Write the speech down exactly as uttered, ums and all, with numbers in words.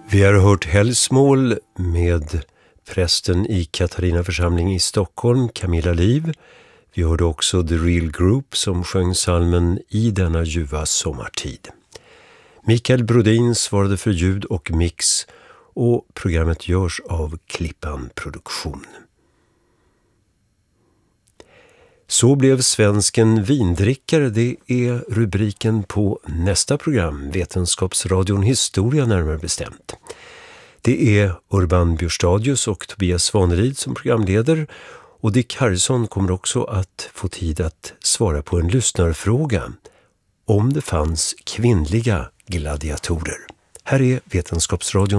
Vi har hört Helgsmål med prästen i Katarina församling i Stockholm, Camilla Liv. Vi hörde också The Real Group som sjöng salmen I denna ljuva sommartid. Mikael Brodin svarade för ljud och mix och programmet görs av Klippan Produktion. Så blev svensken vindrickare, det är rubriken på nästa program, Vetenskapsradion Historia närmare bestämt. Det är Urban Björstadius och Tobias Svaneryd som programleder och Dick Harrison kommer också att få tid att svara på en lyssnarfråga om det fanns kvinnliga gladiatorer. Här är Vetenskapsradion.